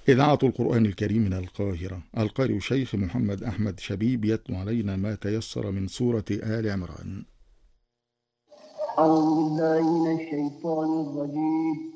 إذاعة القرآن الكريم من القاهرة، القارئ الشيخ محمد أحمد شبيب يتلو علينا ما تيسر من سورة آل عمران. أعوذ بالله من الشيطان الرجيم.